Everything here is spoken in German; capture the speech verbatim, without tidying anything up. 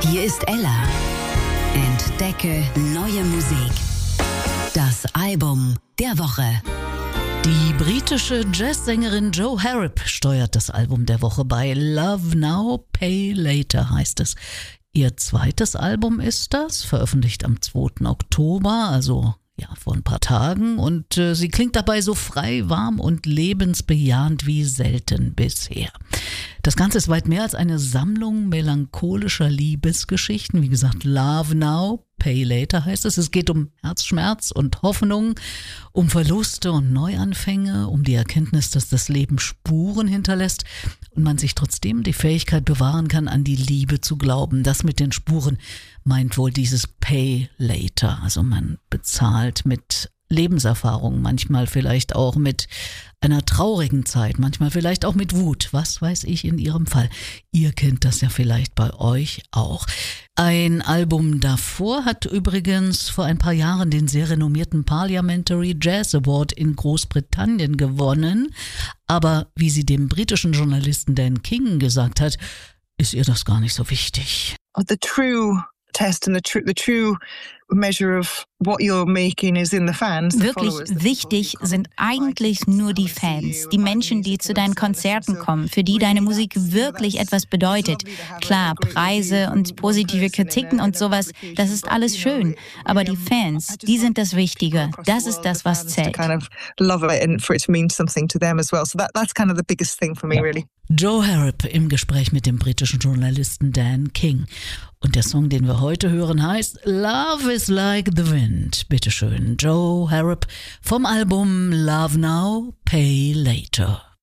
Hier ist Ella. Entdecke neue Musik. Das Album der Woche. Die britische Jazzsängerin Jo Harrop steuert das Album der Woche bei. Love Now, Pay Later heißt es. Ihr zweites Album ist das, veröffentlicht am zweiten Oktober, also ja, vor ein paar Tagen. Und äh, sie klingt dabei so frei, warm und lebensbejahend wie selten bisher. Das Ganze ist weit mehr als eine Sammlung melancholischer Liebesgeschichten. Wie gesagt, Love Now, Pay Later heißt es. Es geht um Herzschmerz und Hoffnung, um Verluste und Neuanfänge, um die Erkenntnis, dass das Leben Spuren hinterlässt und man sich trotzdem die Fähigkeit bewahren kann, an die Liebe zu glauben. Das mit den Spuren meint wohl dieses Pay Later. Also man bezahlt mit Lebenserfahrung, manchmal vielleicht auch mit einer traurigen Zeit, manchmal vielleicht auch mit Wut, was weiß ich in ihrem Fall. Ihr kennt das ja vielleicht bei euch auch. Ein Album davor hat übrigens vor ein paar Jahren den sehr renommierten Parliamentary Jazz Award in Großbritannien gewonnen, aber wie sie dem britischen Journalisten Dan King gesagt hat, ist ihr das gar nicht so wichtig. The true test and the true, the true measure of what you're making is in the fans. Wirklich wichtig sind eigentlich nur die Fans, die Menschen, die zu deinen Konzerten kommen, für die deine Musik wirklich etwas bedeutet. Klar, Preise und positive Kritiken und sowas, das ist alles schön, aber die Fans, die sind das Wichtige. Das ist das, was zählt. Jo Harrop im Gespräch mit dem britischen Journalisten Dan King. Und der Song, den wir heute hören, heißt Love is like the wind. Bitteschön, Jo Harrop vom Album Love Now, Pay Later.